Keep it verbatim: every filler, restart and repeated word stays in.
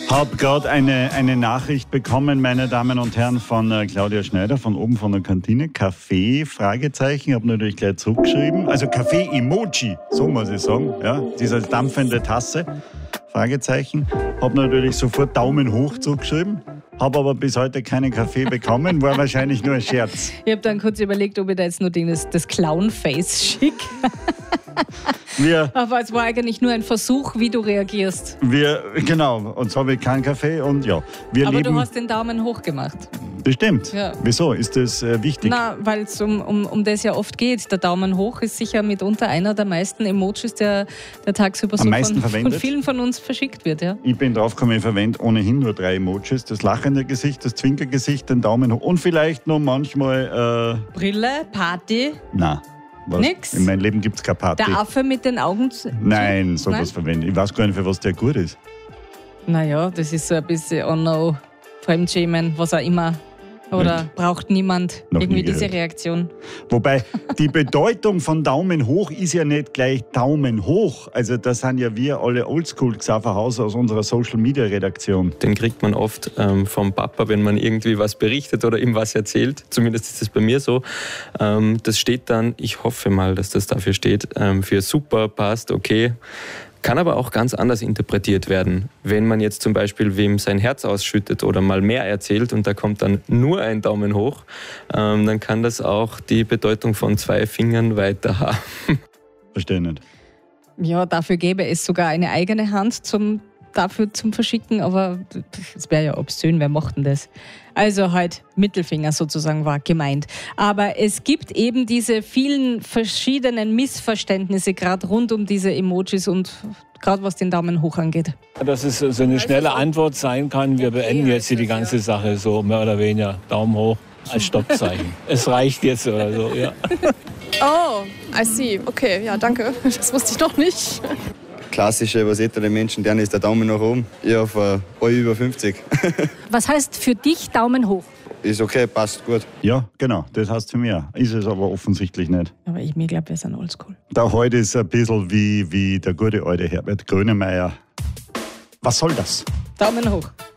Habe gerade eine, eine Nachricht bekommen, meine Damen und Herren, von äh, Claudia Schneider, von oben von der Kantine. Kaffee, Fragezeichen, habe natürlich gleich zurückgeschrieben. Also Kaffee-Emoji, so muss ich sagen. Ja, diese dampfende Tasse, Fragezeichen. Habe natürlich sofort Daumen hoch zurückgeschrieben. Habe aber bis heute keinen Kaffee bekommen, war wahrscheinlich nur ein Scherz. Ich habe dann kurz überlegt, ob ich da jetzt nur das, das Clown-Face schicke. Wir, aber es war eigentlich nur ein Versuch, wie du reagierst. Wir, genau, und zwar mit keinem Kaffee und ja. Wir aber leben, du hast den Daumen hoch gemacht. Bestimmt. Ja. Wieso? Ist das äh, wichtig? Na, weil es um, um, um das ja oft geht. Der Daumen hoch ist sicher mitunter einer der meisten Emojis, der, der tagsüber so von, von vielen von uns verschickt wird. Ja. Ich bin draufgekommen, ich verwende ohnehin nur drei Emojis. Das lachende Gesicht, das Zwinkergesicht, den Daumen hoch und vielleicht noch manchmal... Äh, Brille, Party. Nein. Was? Nix? In meinem Leben gibt es keine Party. Der Affe mit den Augen? Zu Nein, sowas verwende ich. Ich weiß gar nicht, für was der gut ist. Naja, das ist so ein bisschen oh no, Fremdschämen, was auch immer. Oder nicht. Braucht niemand Noch irgendwie nie diese Reaktion? Wobei, die Bedeutung von Daumen hoch ist ja nicht gleich Daumen hoch. Also das sind ja wir alle Oldschool-Xaver-Haus aus unserer Social-Media-Redaktion. Den kriegt man oft ähm, vom Papa, wenn man irgendwie was berichtet oder ihm was erzählt. Zumindest ist das bei mir so. Ähm, das steht dann, ich hoffe mal, dass das dafür steht, ähm, für super, passt, okay. Kann aber auch ganz anders interpretiert werden. Wenn man jetzt zum Beispiel wem sein Herz ausschüttet oder mal mehr erzählt und da kommt dann nur ein Daumen hoch, ähm, dann kann das auch die Bedeutung von zwei Fingern weiter haben. Verstehe nicht. Ja, dafür gäbe es sogar eine eigene Hand zum, dafür zum Verschicken, aber das wäre ja obszön, wer macht denn das? Also halt Mittelfinger sozusagen war gemeint. Aber es gibt eben diese vielen verschiedenen Missverständnisse, gerade rund um diese Emojis und gerade was den Daumen hoch angeht. Dass es so eine schnelle Antwort sein kann, wir beenden jetzt hier die ganze Sache so mehr oder weniger. Daumen hoch als Stoppzeichen. Es reicht jetzt oder so, ja. Oh, I see. Okay, ja, danke. Das wusste ich noch nicht. Klassische, was ältere Menschen, deren ist der Daumen nach oben. Ich auf äh, über fünfzig. Was heißt für dich Daumen hoch? Ist okay, passt gut. Ja, genau, das heißt für mich. Ist es aber offensichtlich nicht. Aber ich mir glaube, wir sind oldschool. Der heute ist ein bisschen wie, wie der gute alte Herbert Grönemeyer. Was soll das? Daumen hoch.